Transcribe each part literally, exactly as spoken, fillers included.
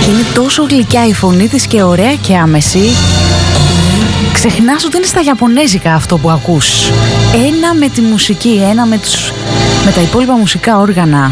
Και είναι τόσο γλυκιά η φωνή της και ωραία και άμεση. Ξεχνάς ότι είναι στα Ιαπωνέζικα αυτό που ακούς. Ένα με τη μουσική, ένα με, τους, με τα υπόλοιπα μουσικά όργανα.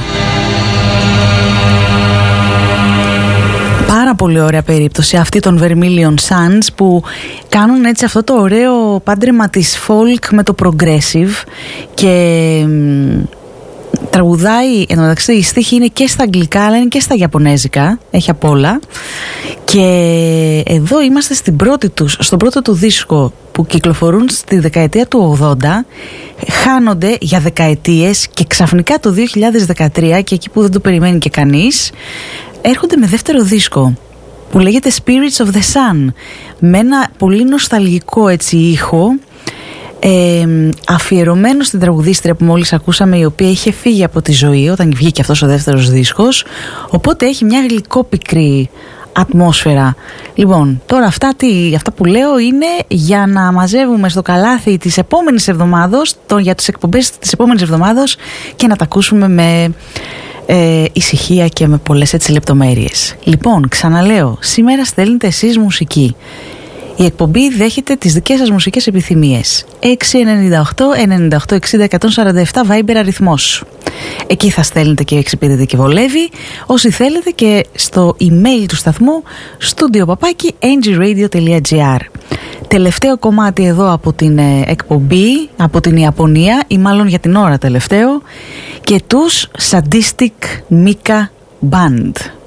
Πάρα πολύ ωραία περίπτωση αυτή των Vermilion Suns που κάνουν έτσι αυτό το ωραίο πάντρεμα της folk με το progressive και τραγουδάει, εν τω μεταξύ η στίχη είναι και στα αγγλικά αλλά είναι και στα Ιαπωνέζικα, έχει απ' όλα. Και εδώ είμαστε στην πρώτη τους, στον πρώτο του δίσκο που κυκλοφορούν στη δεκαετία του ογδόντα, χάνονται για δεκαετίες και ξαφνικά το δύο χιλιάδες δεκατρία, και εκεί που δεν το περιμένει και κανείς, έρχονται με δεύτερο δίσκο που λέγεται Spirits of the Sun, με ένα πολύ νοσταλγικό έτσι ήχο, ε, αφιερωμένο στην τραγουδίστρια που μόλις ακούσαμε, η οποία είχε φύγει από τη ζωή όταν βγήκε αυτός ο δεύτερος δίσκος, οπότε έχει μια γλυκόπικρη ατμόσφαιρα. Λοιπόν, τώρα αυτά, τι, αυτά που λέω είναι για να μαζεύουμε στο καλάθι της επόμενης εβδομάδος, το, για τις εκπομπές της επόμενης εβδομάδος, και να τα ακούσουμε με ε, ησυχία και με πολλές έτσι λεπτομέρειες. Λοιπόν, ξαναλέω, σήμερα στέλνετε εσείς μουσική. Η εκπομπή δέχεται τις δικές σας μουσικές επιθυμίες. έξι εννιά οκτώ εννιά οκτώ εξήντα εκατόν σαράντα επτά Viber αριθμός. Εκεί θα στέλνετε και εξυπηρετεί και βολεύει. Όσοι θέλετε και στο email του σταθμού studio παπάκι n g radio dot g r. Τελευταίο κομμάτι εδώ από την ε, εκπομπή, από την Ιαπωνία, ή μάλλον για την ώρα τελευταίο, και τους Sadistic Mika Band.